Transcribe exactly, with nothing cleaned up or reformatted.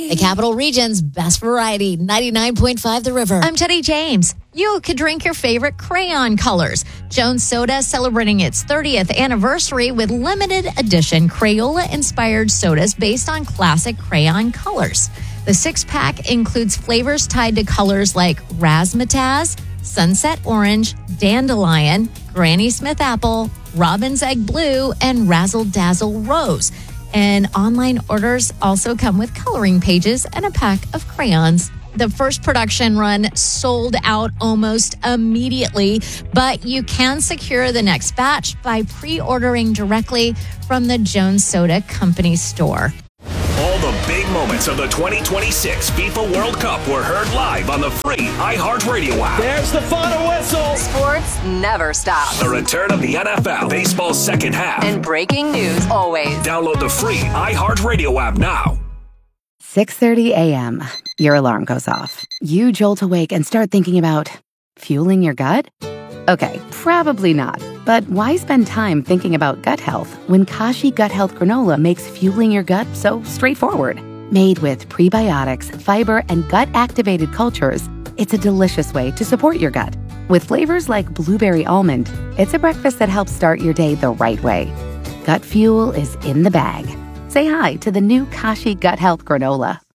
The Capital Region's best variety, ninety-nine point five The River. I'm Teddy James. You could drink your favorite crayon colors. Jones Soda celebrating its thirtieth anniversary with limited edition Crayola-inspired sodas based on classic crayon colors. The six-pack includes flavors tied to colors like Razzmatazz, Sunset Orange, Dandelion, Granny Smith Apple, Robin's Egg Blue, and Razzle Dazzle Rose. And online orders also come with coloring pages and a pack of crayons. The first production run sold out almost immediately, but you can secure the next batch by pre-ordering directly from the Jones Soda Company store. All the big moments of the twenty twenty-six FIFA World Cup were heard live on the free iHeartRadio app. There's the final whistle. Sports never stop. The return of the N F L, baseball's second half. And breaking news always. Download the free iHeartRadio app now. six thirty a.m. Your alarm goes off. You jolt awake and start thinking about fueling your gut? Okay, probably not. But why spend time thinking about gut health when Kashi Gut Health Granola makes fueling your gut so straightforward? Made with prebiotics, fiber, and gut-activated cultures, it's a delicious way to support your gut. With flavors like blueberry almond, it's a breakfast that helps start your day the right way. Gut fuel is in the bag. Say hi to the new Kashi Gut Health Granola.